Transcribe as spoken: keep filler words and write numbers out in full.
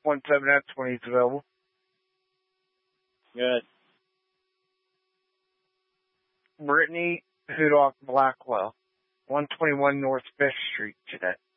one seven F twenty is available. Good. Brittany Hudock Blackwell, one twenty-one North Fifth Street today.